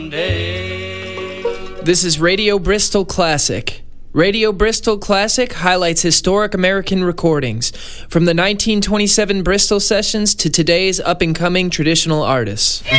This is Radio Bristol Classic. Radio Bristol Classic highlights historic American recordings, from the 1927 Bristol sessions to today's up-and-coming traditional artists.